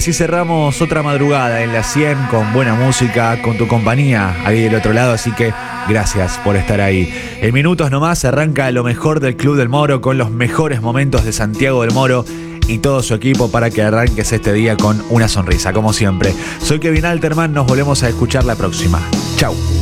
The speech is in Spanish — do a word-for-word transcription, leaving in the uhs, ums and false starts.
así cerramos otra madrugada en la cien con buena música, con tu compañía ahí del otro lado, así que gracias por estar ahí. En minutos nomás arranca lo mejor del Club del Moro con los mejores momentos de Santiago del Moro y todo su equipo para que arranques este día con una sonrisa, como siempre. Soy Kevin Alterman, nos volvemos a escuchar la próxima. Chau.